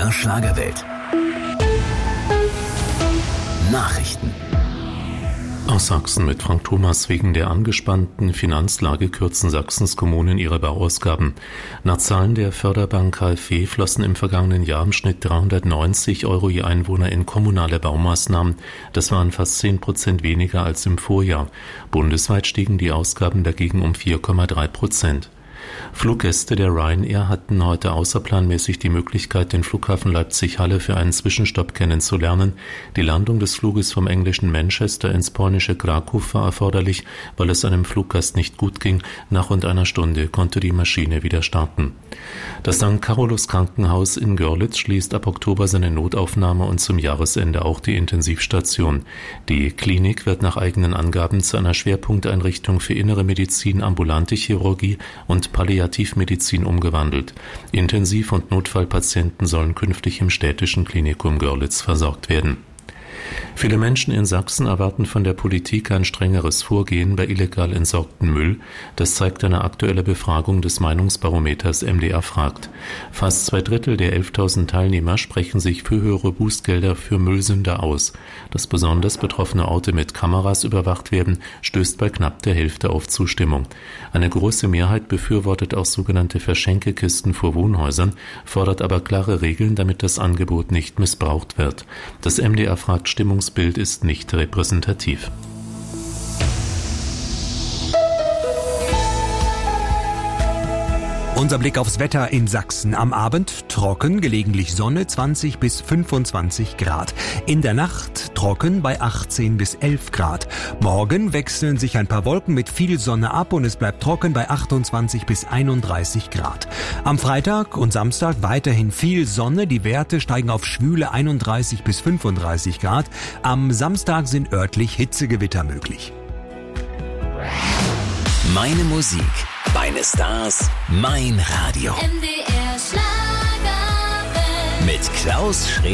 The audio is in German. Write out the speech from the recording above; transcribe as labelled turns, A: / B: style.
A: MDR Schlagerwelt. Nachrichten.
B: Aus Sachsen mit Frank Thomas. Wegen der angespannten Finanzlage kürzen Sachsens Kommunen ihre Bauausgaben. Nach Zahlen der Förderbank KfW flossen im vergangenen Jahr im Schnitt 390 € je Einwohner in kommunale Baumaßnahmen. Das waren fast 10% weniger als im Vorjahr. Bundesweit stiegen die Ausgaben dagegen um 4,3%. Fluggäste der Ryanair hatten heute außerplanmäßig die Möglichkeit, den Flughafen Leipzig-Halle für einen Zwischenstopp kennenzulernen. Die Landung des Fluges vom englischen Manchester ins polnische Krakow war erforderlich, weil es einem Fluggast nicht gut ging. Nach rund einer Stunde konnte die Maschine wieder starten. Das St. Carolus Krankenhaus in Görlitz schließt ab Oktober seine Notaufnahme und zum Jahresende auch die Intensivstation. Die Klinik wird nach eigenen Angaben zu einer Schwerpunkteinrichtung für Innere Medizin, ambulante Chirurgie und Palliativmedizin umgewandelt. Intensiv- und Notfallpatienten sollen künftig im städtischen Klinikum Görlitz versorgt werden. Viele Menschen in Sachsen erwarten von der Politik ein strengeres Vorgehen bei illegal entsorgtem Müll. Das zeigt eine aktuelle Befragung des Meinungsbarometers MDR fragt. Fast 2/3 der 11.000 Teilnehmer sprechen sich für höhere Bußgelder für Müllsünder aus. Dass besonders betroffene Orte mit Kameras überwacht werden, stößt bei knapp der Hälfte auf Zustimmung. Eine große Mehrheit befürwortet auch sogenannte Verschenkekisten vor Wohnhäusern, fordert aber klare Regeln, damit das Angebot nicht missbraucht wird. Das MDR fragt Stimmungsbild ist nicht repräsentativ.
C: Unser Blick aufs Wetter in Sachsen. Am Abend trocken, gelegentlich Sonne, 20 bis 25 Grad. In der Nacht trocken bei 18 bis 11 Grad. Morgen wechseln sich ein paar Wolken mit viel Sonne ab und es bleibt trocken bei 28 bis 31 Grad. Am Freitag und Samstag weiterhin viel Sonne. Die Werte steigen auf schwüle 31 bis 35 Grad. Am Samstag sind örtlich Hitzegewitter möglich.
A: Meine Musik, meine Stars, mein Radio.
D: MDR Schlagerwelt.
A: Mit Klaus Schreber.